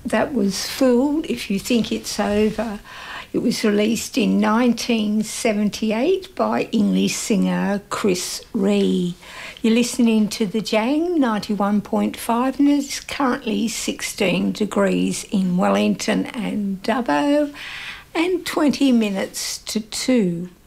That was Fooled If You Think It's Over. It was released in 1978 by English singer Chris Ree. You're listening to The Jang 91.5 and it's currently 16 degrees in Wellington and Dubbo and 20 minutes to 2.